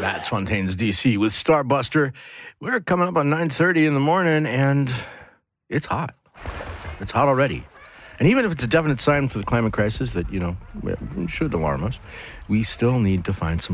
That's Fontaine's DC with Starbuster. We're coming up on 9:30 in the morning, and it's hot. It's hot already. And even if it's a definite sign for the climate crisis that, should alarm us, we still need to find some